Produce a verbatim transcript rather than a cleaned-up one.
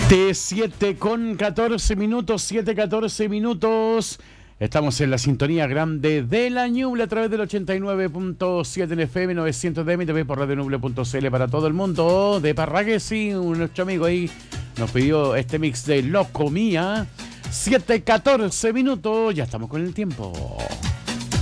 T siete con catorce minutos, siete catorce minutos. Estamos en la sintonía grande de la Ñuble a través del ochenta y nueve punto siete en F M, novecientos D M y también por radio ñuble punto c l para todo el mundo. De Parragués, sí, nuestro amigo ahí nos pidió este mix de Loco Mía. siete catorce minutos, ya estamos con el tiempo.